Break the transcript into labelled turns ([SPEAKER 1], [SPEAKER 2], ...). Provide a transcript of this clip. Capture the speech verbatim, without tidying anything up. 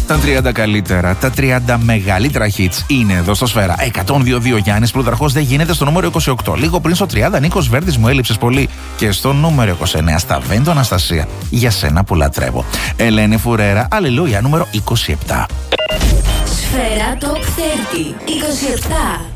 [SPEAKER 1] Τα τριάντα καλύτερα, τα τριάντα μεγαλύτερα hits είναι εδώ στο Σφαίρα. εκατόν δύο κόμμα δύο Γιάννης Πλούταρχος, δεν γίνεται στο νούμερο είκοσι οκτώ. Λίγο πριν στο τριάντα Νίκος Βέρδης, μου έλειψες πολύ. Και στο νούμερο είκοσι εννέα στα Βέντο Αναστασία, για σένα που λατρεύω. Ελένη Φουρέρα, αλληλούια, νούμερο είκοσι επτά.
[SPEAKER 2] Σφαίρα Top τριάντα είκοσι επτά.